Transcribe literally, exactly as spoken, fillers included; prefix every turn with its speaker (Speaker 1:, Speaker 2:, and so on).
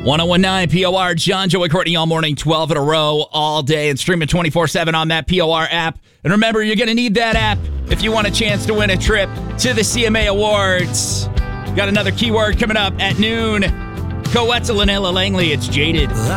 Speaker 1: ten nineteen P O R, John, Joey, Courtney, all morning, twelve in a row, all day, and streaming twenty-four seven on that P O R app. And remember, you're going to need that app if you want a chance to win a trip to the C M A Awards. Got another keyword coming up at noon. Co-Wetzel and Ella Langley, it's Jaded.